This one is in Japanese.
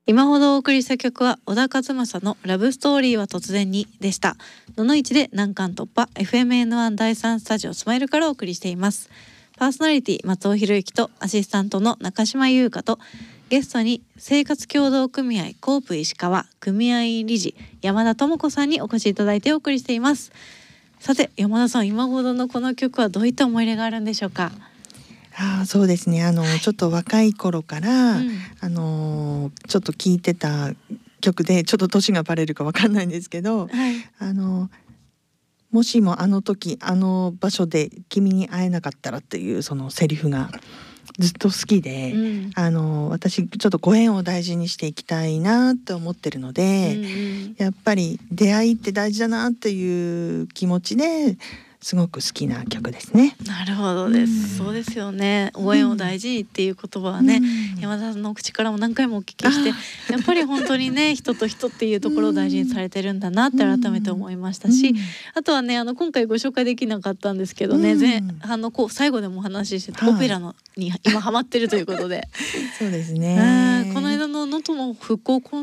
今ほどお送りした曲は小田和正のラブストーリーは突然にでした。ののいちで難関突破 FMN1 第3スタジオスマイルからお送りしています。パーソナリティ松尾博之とアシスタントの中島優香とゲストに生活協同組合コープ石川組合理事山田智子さんにお越しいただいてお送りしています。さて山田さん、今ほどのこの曲はどういった思い入れがあるんでしょうか？ そうですね、ちょっと若い頃から、ちょっと聴いてた曲で、ちょっと年がバレるかわかんないんですけど、もしもあの時あの場所で君に会えなかったらっていうそのセリフがずっと好きで、私ちょっとご縁を大事にしていきたいなって思ってるので、やっぱり出会いって大事だなっていう気持ちですごく好きな曲ですね。 なるほどです、そうですよね。ご縁を大事にっていう言葉はね、山田さんの口からも何回もお聞きして、やっぱり本当にね人と人っていうところを大事にされてるんだなって改めて思いましたし、あとはね今回ご紹介できなかったんですけどね、最後でもお話ししてたオペラに今ハマってるということでそうですね、 この間の能登の復興コン